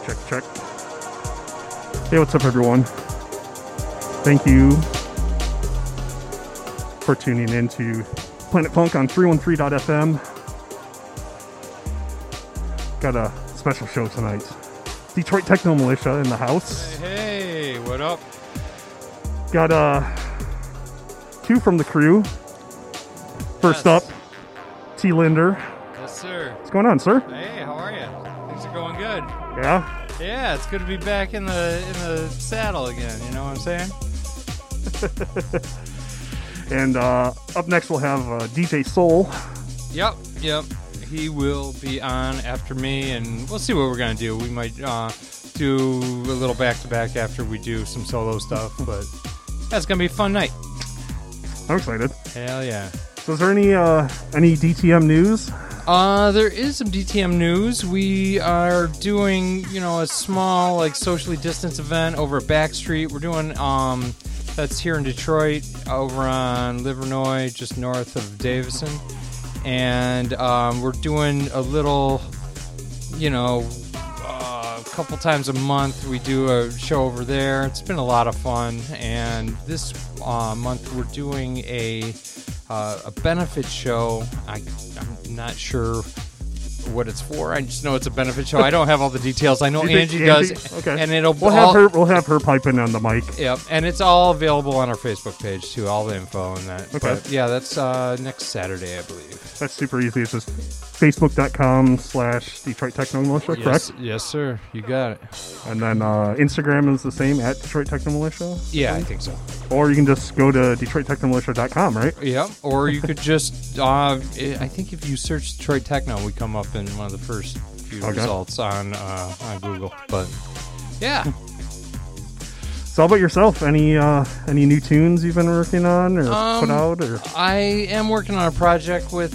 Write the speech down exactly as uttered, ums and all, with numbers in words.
check, check. Hey, what's up, everyone? Thank you for tuning in to Planet Funk on three one three dot f m. Got a special show tonight. Detroit Techno Militia in the house. Hey, hey, what up? Got uh, two from the crew. First Yes. up, T. Linder. Yes, sir. What's going on, sir? Hey, how are you? Things are going good. Yeah? Yeah, it's good to be back in the in the saddle again. You know what I'm saying? And uh, up next we'll have uh, D J Soul. Yep, yep. He will be on after me, and we'll see what we're gonna do. We might uh, do a little back to back after we do some solo stuff, but that's gonna be a fun night. I'm excited. Hell yeah. So is there any uh, any D T M news? Uh, there is some D T M news. We are doing, you know, a small, like, socially distanced event over at Backstreet. We're doing, um, that's here in Detroit, over on Livernois, just north of Davison. And um, we're doing a little, you know, uh, a couple times a month. We do a show over there. It's been a lot of fun. And this uh, month we're doing a uh, a benefit show. I, I'm not sure what it's for. I just know it's a benefit show. I don't have all the details. I know You think Angie does, Angie- okay. and it'll We'll all, have her. We'll have her pipe in on the mic. Yep, and it's all available on our Facebook page too. All the info and that. Okay. But yeah, that's uh, next Saturday, I believe. That's super easy. It's just facebook dot com slash Detroit Techno Militia, Yes, correct? yes, sir. You got it. And then uh, Instagram is the same at Detroit Techno Militia. Yeah, I think so. Or you can just go to Detroit Techno Militia dot com, right? Yep. Or you could just, uh, I think if you search Detroit Techno, we come up in one of the first few Okay. results on uh, on Google. But yeah. So how about yourself? Any uh, any new tunes you've been working on or Um, put out? Or I am working on a project with